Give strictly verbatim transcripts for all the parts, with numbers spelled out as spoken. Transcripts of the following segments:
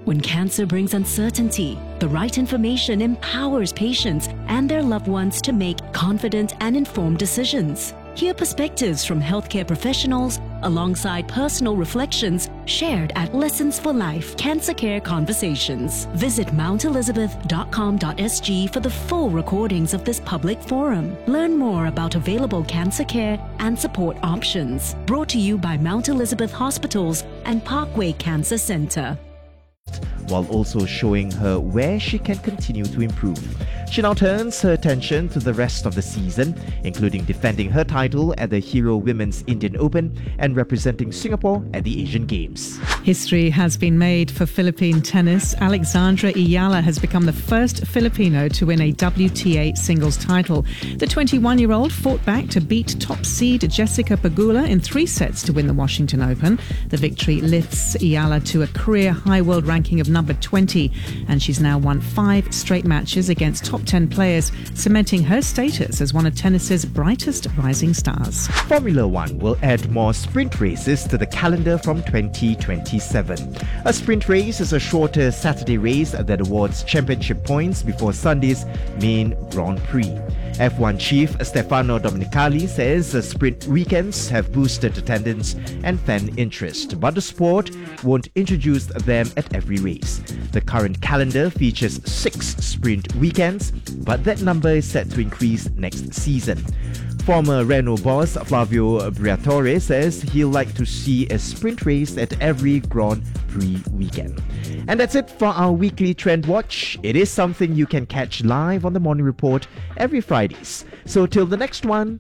When cancer brings uncertainty, the right information empowers patients and their loved ones to make confident and informed decisions. Hear perspectives from healthcare professionals alongside personal reflections shared at Lessons for Life Cancer Care Conversations. Visit mount elizabeth dot com dot s g for the full recordings of this public forum. Learn more about available cancer care and support options. Brought to you by Mount Elizabeth Hospitals and Parkway Cancer Centre. While also showing her where she can continue to improve. She now turns her attention to the rest of the season, including defending her title at the Hero Women's Indian Open and representing Singapore at the Asian Games. History has been made for Philippine tennis. Alexandra Ayala has become the first Filipino to win a W T A singles title. The twenty-one-year-old fought back to beat top seed Jessica Pegula in three sets to win the Washington Open. The victory lifts Ayala to a career-high world ranking of number twenty, and she's now won five straight matches against top ten players, cementing her status as one of tennis's brightest rising stars. Formula One will add more sprint races to the calendar from twenty twenty-seven. A sprint race is a shorter Saturday race that awards championship points before Sunday's main Grand Prix. F one chief Stefano Domenicali says the sprint weekends have boosted attendance and fan interest, but the sport won't introduce them at every race. The current calendar features six sprint weekends, but that number is set to increase next season. Former Renault boss Flavio Briatore says he'll like to see a sprint race at every Grand Prix weekend. And that's it for our weekly Trend Watch. It is something you can catch live on the Morning Report every Fridays. So till the next one.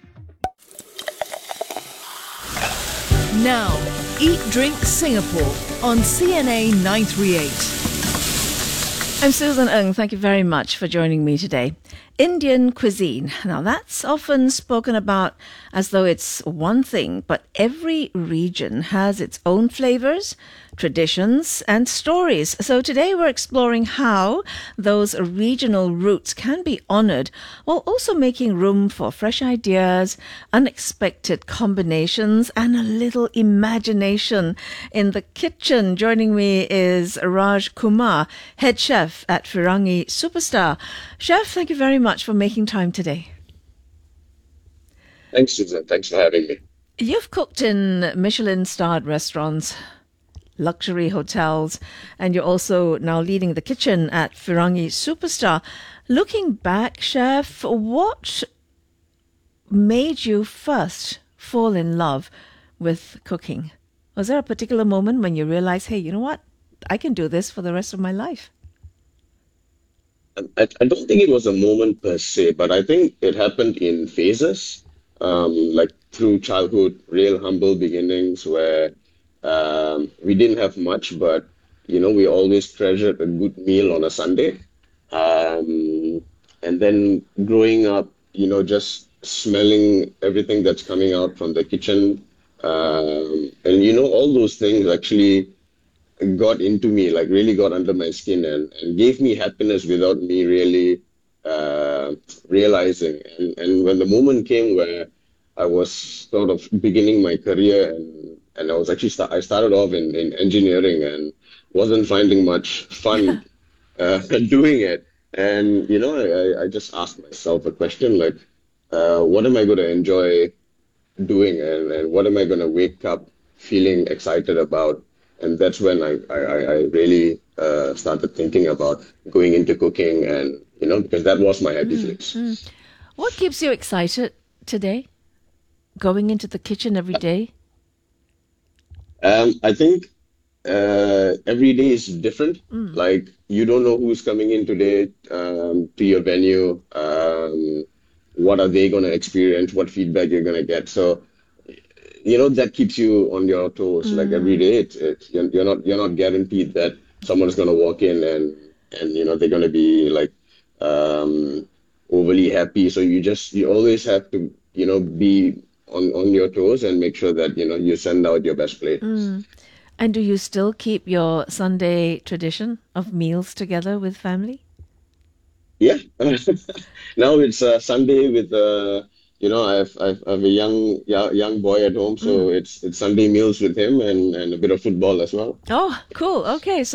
Now, Eat Drink Singapore on C N A nine thirty-eight. I'm Susan Ng. Thank you very much for joining me today. Indian cuisine. Now, that's often spoken about as though it's one thing, but every region has its own flavors, traditions, and stories. So today we're exploring how those regional roots can be honored while also making room for fresh ideas, unexpected combinations, and a little imagination in the kitchen. Joining me is Raj Kumar, head chef at Firangi Superstar. Chef, thank you very much for making time today. Thanks, Susan. Thanks for having me. You've cooked in Michelin-starred restaurants, luxury hotels, and you're also now leading the kitchen at Firangi Superstar. Looking back, Chef, what made you first fall in love with cooking? Was there a particular moment when you realized, hey, you know what? I can do this for the rest of my life? I, I don't think it was a moment per se, but I think it happened in phases, um, like through childhood, real humble beginnings where um, we didn't have much, but, you know, we always treasured a good meal on a Sunday. Um, and then growing up, you know, just smelling everything that's coming out from the kitchen. Um, and, you know, all those things actually got into me, like really got under my skin and, and gave me happiness without me really uh, realizing. And, and when the moment came where I was sort of beginning my career and, and I was actually, start, I started off in, in engineering and wasn't finding much fun uh, doing it. And, you know, I, I just asked myself a question like, uh, what am I going to enjoy doing and, and what am I going to wake up feeling excited about? And that's when I, I, I really uh, started thinking about going into cooking and, you know, because that was my happy mm, place. Mm. What keeps you excited today? Going into the kitchen every day? Um, I think uh, every day is different. Mm. Like, you don't know who's coming in today um, to your venue. Um, what are they going to experience? What feedback you're going to get? So, you know, that keeps you on your toes. Mm. Like every day, it's, it's you're, you're not you're not guaranteed that someone's going to walk in and and you know they're going to be like um, overly happy. So you just you always have to you know be on, on your toes and make sure that you know you send out your best plate. Mm. And do you still keep your Sunday tradition of meals together with family? Yeah, now it's uh, Sunday with. Uh, You know, I've, I've I have a young young boy at home, so mm. it's it's Sunday meals with him and, and a bit of football as well. Oh, cool. Okay, so